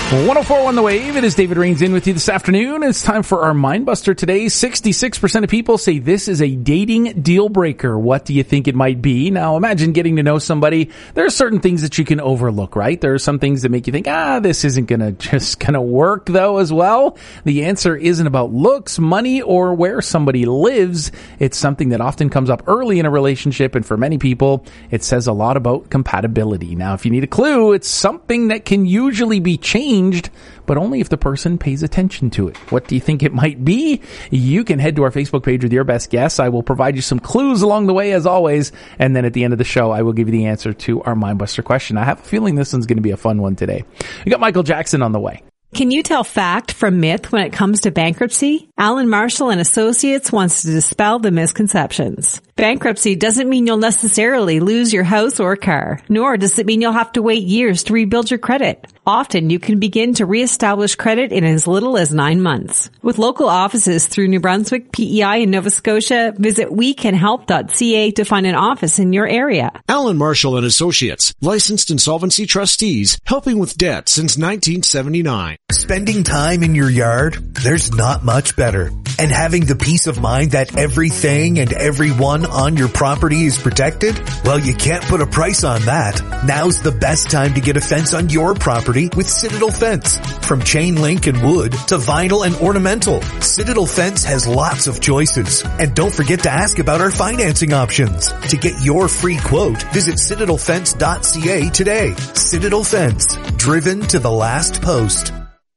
104.1 The Wave. It is David Rains in with you this afternoon. It's time for our Mindbuster today. 66% of people say this is a dating deal breaker. What do you think it might be? Now, imagine getting to know somebody. There are certain things that you can overlook, right? There are some things that make you think, this isn't gonna work though as well. The answer isn't about looks, money, or where somebody lives. It's something that often comes up early in a relationship, and for many people, it says a lot about compatibility. Now, if you need a clue, it's something that can usually be changed, but only if the person pays attention to it. What do you think it might be? You can head to our Facebook page with your best guess. I will provide you some clues along the way as always, and then at the end of the show, I will give you the answer to our Mindbuster question. I have a feeling this one's going to be a fun one today. We got Michael Jackson on the way. Can you tell fact from myth when it comes to bankruptcy? Allen Marshall and Associates wants to dispel the misconceptions. Bankruptcy doesn't mean you'll necessarily lose your house or car, nor does it mean you'll have to wait years to rebuild your credit. Often you can begin to reestablish credit in as little as 9 months. With local offices through New Brunswick, PEI, and Nova Scotia, visit wecanhelp.ca to find an office in your area. Allen Marshall and Associates, licensed insolvency trustees, helping with debt since 1979. Spending time in your yard, there's not much better. And having the peace of mind that everything and everyone on your property is protected? Well, you can't put a price on that. Now's the best time to get a fence on your property with Citadel Fence. From chain link and wood to vinyl and ornamental, Citadel Fence has lots of choices. And don't forget to ask about our financing options. To get your free quote, visit citadelfence.ca today. Citadel Fence, driven to the last post.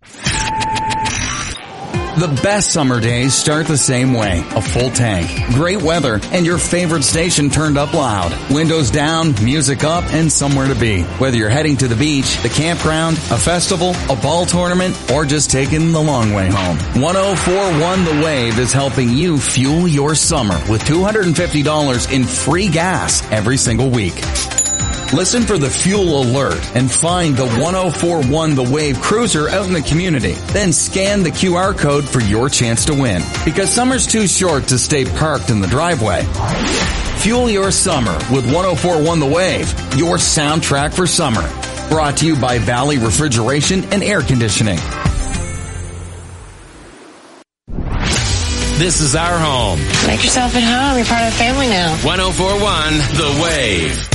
The best summer days start the same way. A full tank, great weather, and your favorite station turned up loud. Windows down, music up, and somewhere to be. Whether you're heading to the beach, the campground, a festival, a ball tournament, or just taking the long way home. 104.1 The Wave is helping you fuel your summer with $250 in free gas every single week. Listen for the fuel alert and find the 104.1 The Wave cruiser out in the community. Then scan the QR code for your chance to win. Because summer's too short to stay parked in the driveway. Fuel your summer with 104.1 The Wave, your soundtrack for summer. Brought to you by Valley Refrigeration and Air Conditioning. This is our home. Make yourself at home. You're part of the family now. 104.1 The Wave.